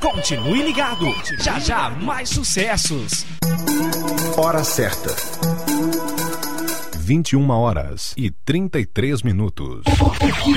Continue ligado. Já já mais sucessos. Hora certa. 21h33.